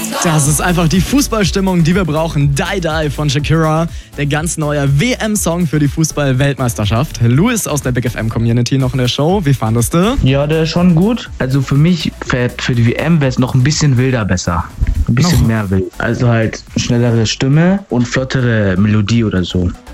Das ist einfach die Fußballstimmung, die wir brauchen. Die Die von Shakira, der ganz neue WM-Song für die Fußball-Weltmeisterschaft. Louis aus der Big FM Community noch in der Show. Wie fandest du? Ja, der ist schon gut. Also für mich, für die WM wäre es noch ein bisschen wilder besser. Ein bisschen mehr wild. Also halt schnellere Stimme und flottere Melodie oder so.